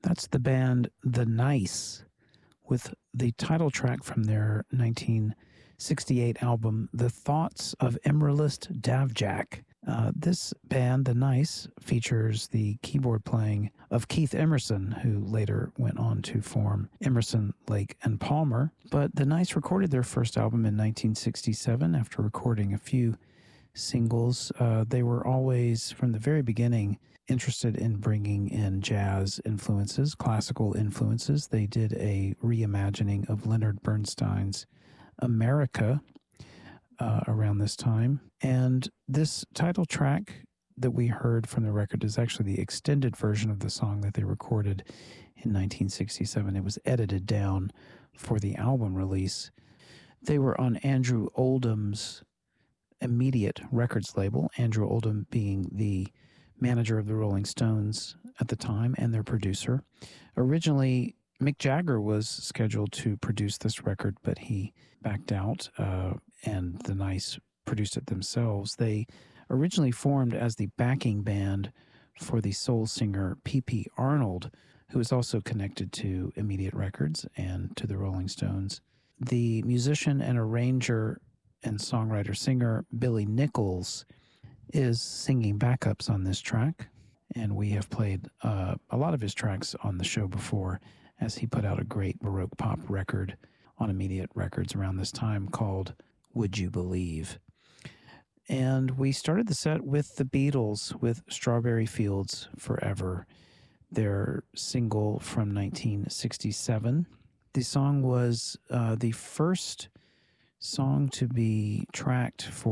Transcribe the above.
That's the band The Nice with the title track from their 1968 album, The Thoughts of Emeralist Davjak. This band, The Nice, features the keyboard playing of Keith Emerson, who later went on to form Emerson, Lake and Palmer. But The Nice recorded their first album in 1967 after recording a few singles. They were always, from the very beginning, interested in bringing in jazz influences, classical influences. They did a reimagining of Leonard Bernstein's America around this time. And this title track that we heard from the record is actually the extended version of the song that they recorded in 1967. It was edited down for the album release. They were on Andrew Oldham's Immediate Records label, Andrew Oldham being the manager of the Rolling Stones at the time and their producer. Originally, Mick Jagger was scheduled to produce this record, but he backed out, and The Nice produced it themselves. They originally formed as the backing band for the soul singer P.P. Arnold, who is also connected to Immediate Records and to the Rolling Stones. The musician and arranger and songwriter-singer Billy Nichols is singing backups on this track, and we have played a lot of his tracks on the show before, as he put out a great Baroque pop record on Immediate Records around this time called Would You Believe? And we started the set with the Beatles with Strawberry Fields Forever, their single from 1967. The song was the first song to be tracked for